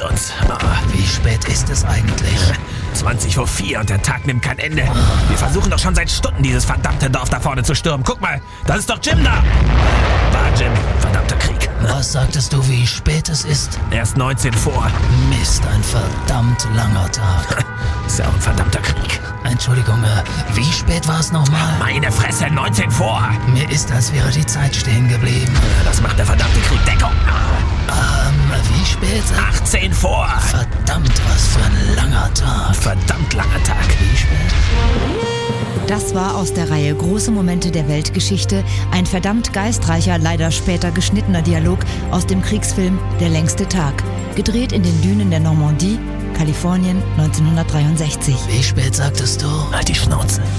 uns. Wie spät ist es eigentlich? 4:20 und der Tag nimmt kein Ende. Wir versuchen doch schon seit Stunden, dieses verdammte Dorf da vorne zu stürmen. Guck mal, das ist doch Jim da. War Jim, verdammter Krieg. Was sagtest du, wie spät es ist? Erst 19 vor. Mist, ein verdammt langer Tag. Ist ja auch ein verdammter Krieg. Entschuldigung, wie spät war es nochmal? Meine Fresse, 19 vor. Mir ist, als wäre die Zeit stehen geblieben. Das macht der verdammte Krieg. Deckung. Wie spät? 18 vor. Verdammt, was für ein langer Tag. Verdammt langer Tag. Wie spät? Das war aus der Reihe Große Momente der Weltgeschichte ein verdammt geistreicher, leider später geschnittener Dialog aus dem Kriegsfilm Der längste Tag. Gedreht in den Dünen der Normandie, Kalifornien, 1963. Wie spät sagtest du? Halt die Schnauze.